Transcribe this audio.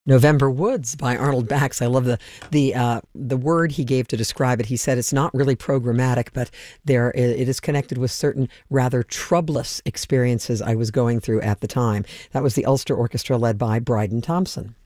November Woods by Arnold Bax. I love the word he gave to describe it. He said it's not really programmatic, but it is connected with certain rather troublous experiences I was going through at the time. That was the Ulster Orchestra led by Bryden Thompson.